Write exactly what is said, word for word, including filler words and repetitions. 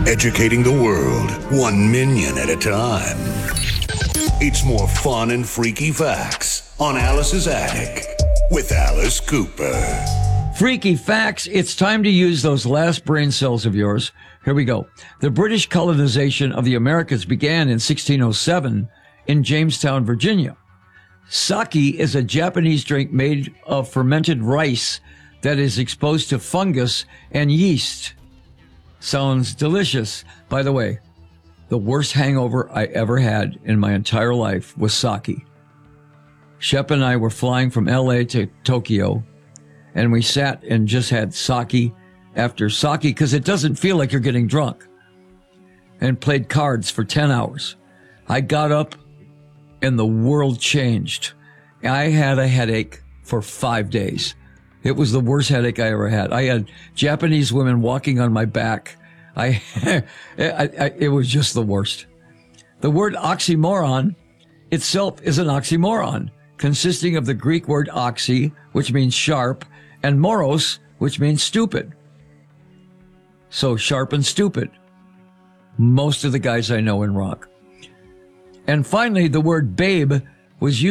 Educating the world, one minion at a time. It's more fun and freaky facts on Alice's Attic with Alice Cooper. Freaky facts. It's time to use those last brain cells of yours. Here we go. The British colonization of the Americas began in sixteen oh seven in Jamestown, Virginia. Sake is a Japanese drink made of fermented rice that is exposed to fungus and yeast. Sounds delicious. By the way, the worst hangover I ever had in my entire life was sake. Shep and I were flying from L A to Tokyo, and we sat and just had sake after sake because it doesn't feel like you're getting drunk, and played cards for ten hours. I got up and the world changed. I had a headache for five days. It was the worst headache I ever had. I had Japanese women walking on my back. I, I, I, it was just the worst. The word oxymoron itself is an oxymoron, consisting of the Greek word oxy, which means sharp, and moros, which means stupid. So sharp and stupid. Most of the guys I know in rock. And finally, the word babe was used